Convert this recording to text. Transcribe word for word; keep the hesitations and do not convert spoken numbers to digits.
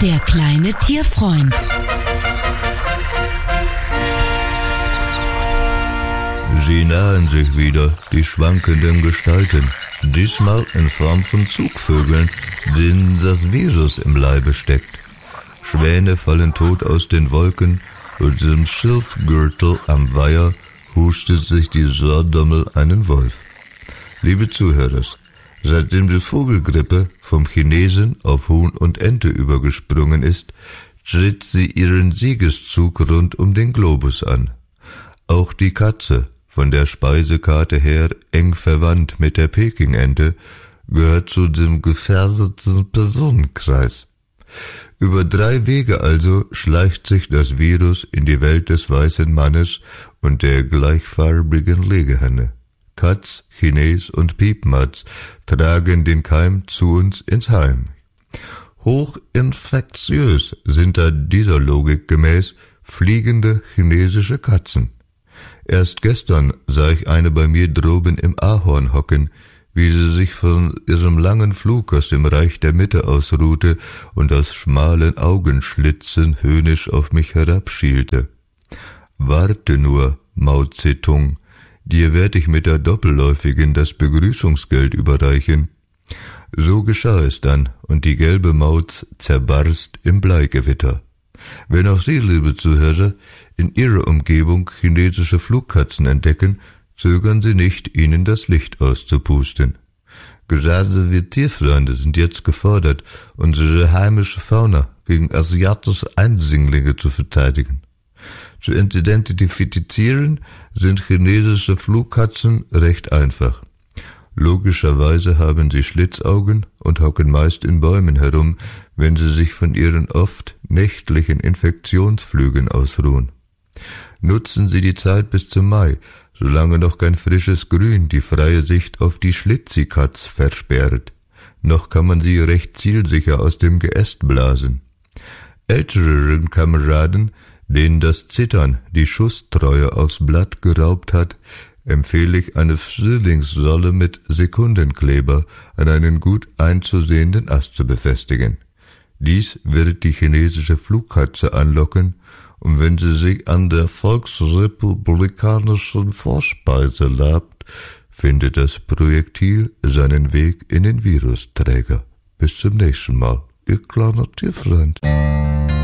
Der kleine Tierfreund. Sie nahen sich wieder, die schwankenden Gestalten, diesmal in Form von Zugvögeln, denen das Virus im Leibe steckt. Schwäne fallen tot aus den Wolken, und im Schilfgürtel am Weiher hustet sich die Sordommel einen Wolf. Liebe Zuhörer, seitdem die Vogelgrippe vom Chinesen auf Huhn und Ente übergesprungen ist, tritt sie ihren Siegeszug rund um den Globus an. Auch die Katze, von der Speisekarte her eng verwandt mit der Pekingente, gehört zu dem gefährdeten Personenkreis. Über drei Wege also schleicht sich das Virus in die Welt des weißen Mannes und der gleichfarbigen Legehenne. Katz, Chines und Piepmatz tragen den Keim zu uns ins Heim. Hochinfektiös sind da dieser Logik gemäß fliegende chinesische Katzen. Erst gestern sah ich eine bei mir droben im Ahorn hocken, wie sie sich von ihrem langen Flug aus dem Reich der Mitte ausruhte und aus schmalen Augenschlitzen höhnisch auf mich herabschielte. Warte nur, Mao Zedong, dir werd ich mit der Doppelläufigen das Begrüßungsgeld überreichen. So geschah es dann, und die gelbe Mauz zerbarst im Bleigewitter. Wenn auch Sie, liebe Zuhörer, in Ihrer Umgebung chinesische Flugkatzen entdecken, zögern Sie nicht, ihnen das Licht auszupusten. Gerade wir Tierfreunde sind jetzt gefordert, unsere heimische Fauna gegen asiatische Eindringlinge zu verteidigen. Zu identifizieren sind chinesische Flugkatzen recht einfach. Logischerweise haben sie Schlitzaugen und hocken meist in Bäumen herum, wenn sie sich von ihren oft nächtlichen Infektionsflügen ausruhen. Nutzen Sie die Zeit bis zum Mai, solange noch kein frisches Grün die freie Sicht auf die Schlitzikatz versperrt. Noch kann man sie recht zielsicher aus dem Geäst blasen. Älteren Kameraden, denen das Zittern die Schusstreue aufs Blatt geraubt hat, empfehle ich eine Frühlingssolle mit Sekundenkleber an einen gut einzusehenden Ast zu befestigen. Dies wird die chinesische Flugkatze anlocken, und wenn sie sich an der volksrepublikanischen Vorspeise labt, findet das Projektil seinen Weg in den Virusträger. Bis zum nächsten Mal, Ihr kleiner Tierfreund.